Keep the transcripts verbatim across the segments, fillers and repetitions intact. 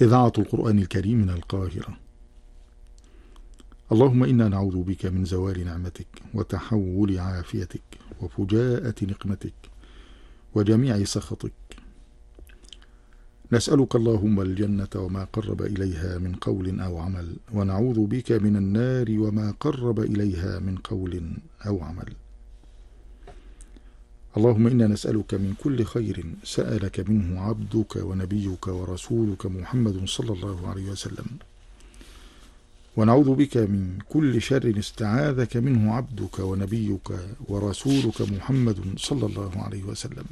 إذاعة القرآن الكريم من القاهرة. اللهم إنا نعوذ بك من زوال نعمتك وتحول عافيتك وفجاءة نقمتك وجميع سخطك. نسألك اللهم الجنة وما قرب إليها من قول أو عمل، ونعوذ بك من النار وما قرب إليها من قول أو عمل. اللهم إنا نسألك من كل خير سألك منه عبدك ونبيك ورسولك محمد صلى الله عليه وسلم، ونعوذ بك من كل شر استعاذك منه عبدك ونبيك ورسولك محمد صلى الله عليه وسلم.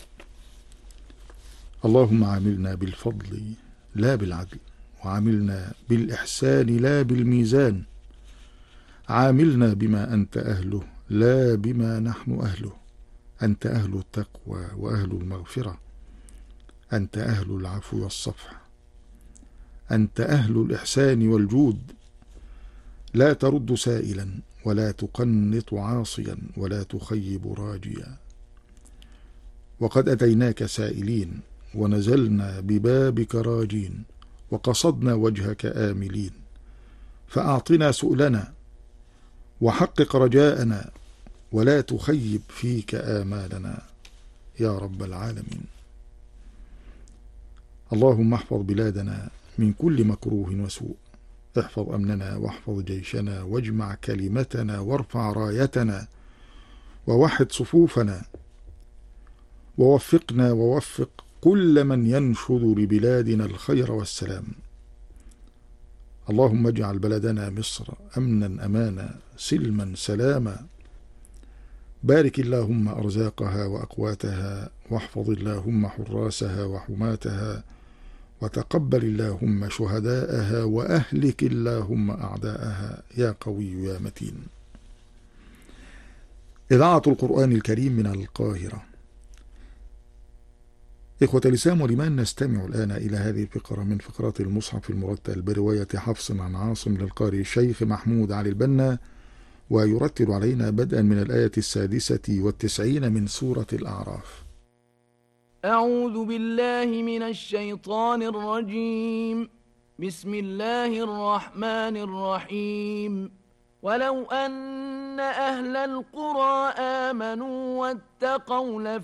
اللهم عاملنا بالفضل لا بالعدل، وعاملنا بالإحسان لا بالميزان، عاملنا بما أنت أهله لا بما نحن أهله. أنت أهل التقوى وأهل المغفرة، أنت أهل العفو والصفح، أنت أهل الإحسان والجود. لا ترد سائلا ولا تقنط عاصيا ولا تخيب راجيا. وقد أتيناك سائلين ونزلنا ببابك راجين، وقصدنا وجهك آملين، فأعطنا سؤلنا وحقق رجاءنا، ولا تخيب فيك آمالنا يا رب العالمين. اللهم احفظ بلادنا من كل مكروه وسوء، احفظ أمننا واحفظ جيشنا واجمع كلمتنا وارفع رايتنا ووحد صفوفنا، ووفقنا ووفق كل من ينشد لبلادنا الخير والسلام. اللهم اجعل بلدنا مصر أمنا أمانا سلما سلاما. بارك اللهم أرزاقها وأقواتها، واحفظ اللهم حراسها وحماتها، وتقبل اللهم شهداءها، وأهلك اللهم أعداءها يا قوي يا متين. إذاعة القرآن الكريم من القاهرة. إخوة الإسلام والإيمان، نستمع الآن إلى هذه الفقرة من فقرات المصحف المرتل برواية حفص عن عاصم للقارئ الشيخ محمود علي البنا، ويرتل علينا بدءا من الآية السادسة والتسعين من سورة الأعراف. أعوذ بالله من الشيطان الرجيم. بسم الله الرحمن الرحيم. ولو أن أهل القرى آمنوا واتقوا